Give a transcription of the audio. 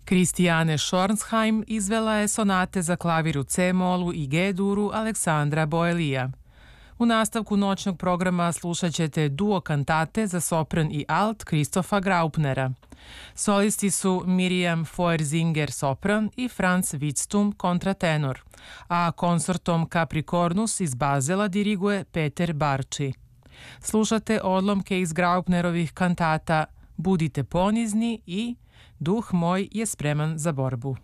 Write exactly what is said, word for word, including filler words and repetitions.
Christiane Schornsheim izvela je sonate za klavir u C-molu i G-duru Aleksandra Boelija. U nastavku noćnog programa slušat ćete duo kantate za sopran i alt Kristofa Graupnera. Solisti su Miriam Foerzinger sopran i Franz Witstum kontratenor, a konsortom Capricornus iz Bazela diriguje Peter Barči. Slušate odlomke iz Graupnerovih kantata Budite ponizni i Duh moj je spreman za borbu.